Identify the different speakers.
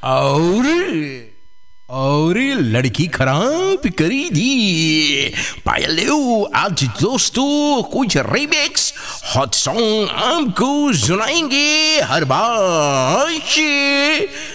Speaker 1: और और लड़की खराब करी दी पायलेओ आज दोस्तों कुछ रिमिक्स हॉट सॉन्ग आपको सुनाएंगे हर बार